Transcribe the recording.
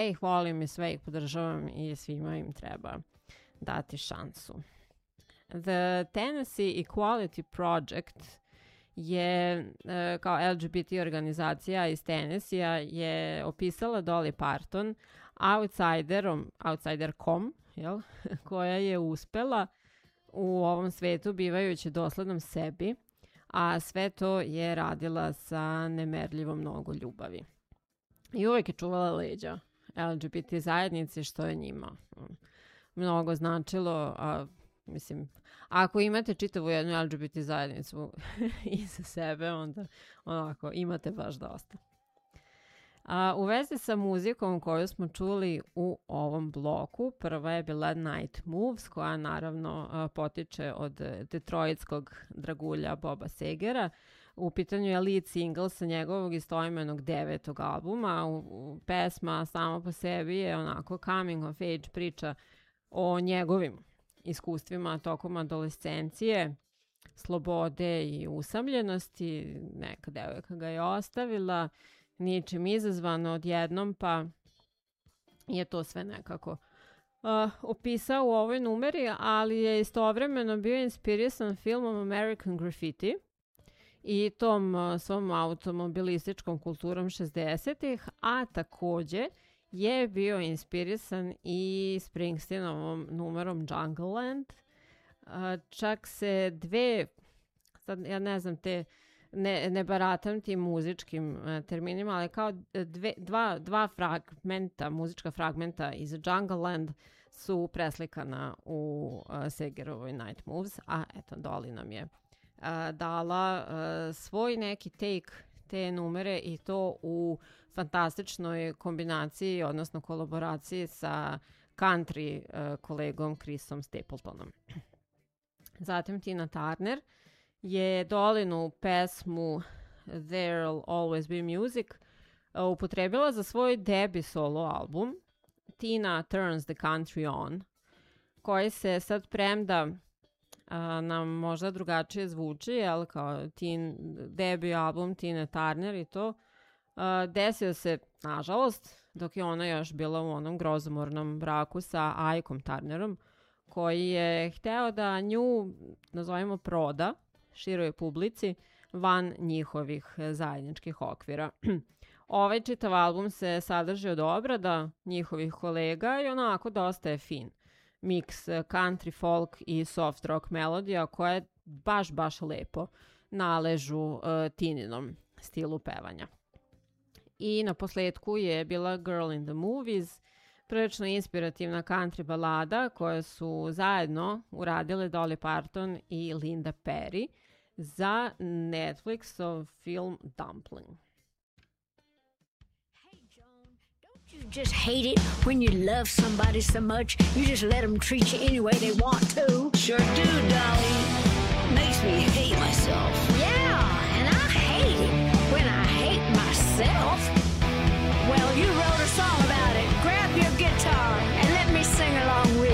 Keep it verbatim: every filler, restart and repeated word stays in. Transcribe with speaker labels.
Speaker 1: ih volim i sve ih podržavam i svima im treba dati šansu. The Tennessee Equality Project je kao L G B T organizacija iz Tennessee-a je opisala Dolly Parton outsiderom, outsiderkom, jel? koja je uspela u ovom svetu bivajući doslednom sebi, a sve to je radila sa nemerljivo mnogo ljubavi. I uvijek je čuvala leđa L G B T zajednici, što je njima mnogo značilo, a mislim, ako imate čitavu jednu L G B T zajednicu iza sebe, onda onako imate baš dosta. A, u vezi sa muzikom koju smo čuli u ovom bloku, prva je bila Night Moves, koja naravno a, potiče od detroitskog dragulja Boba Segera. U pitanju je lead single sa njegovog istoimenog devetog albuma. U, u pesma sama po sebi je onako coming of age priča o njegovim iskustvima tokom adolescencije, slobode i usamljenosti. Neka devojka ga je ostavila, ničim izazvano odjednom, pa je to sve nekako uh, opisao u ovoj numeri, ali je istovremeno bio inspirisan filmom American Graffiti i tom uh, svom automobilističkom kulturom šezdesetih, a takođe je bio inspirisan i Springsteenovom numerom Jungleland. Uh, čak se dve, sad ja ne znam te, ne, ne baratam tim muzičkim uh, terminima, ali kao dve, dva, dva fragmenta, muzička fragmenta iz Jungleland su preslikana u uh, Segerovoj Night Moves, a eto, Dolly nam je uh, dala uh, svoj neki take te numere i to u fantastičnoj kombinaciji, odnosno kolaboraciji sa country uh, kolegom Chrisom Stapletonom. Zatim Tina Turner je Dolinu pesmu There'll Always Be Music uh, upotrebila za svoj debi solo album Tina Turns the Country On, koji se sad premda uh, nam možda drugačije zvuči, ali kao teen, debi album Tina Turner i to uh, desio se, nažalost, dok je ona još bila u onom grozomornom braku sa Aikom Turnerom, koji je hteo da nju, nazovimo, proda široj publici van njihovih zajedničkih okvira. Ovaj čitav album se sadrži od obrada njihovih kolega i onako dosta je fin. Miks country, folk i soft rock melodija koje baš, baš lepo naležu uh, Tininom stilu pevanja. I na posledku je bila Girl in the Movies, prilično inspirativna country balada koje su zajedno uradile Dolly Parton i Linda Perry za Netflixov film Dumpling.
Speaker 2: You just hate it when you love somebody so much, you just let them treat you any way they want to.
Speaker 3: Sure do, Dolly. Makes me hate myself.
Speaker 2: Yeah, and I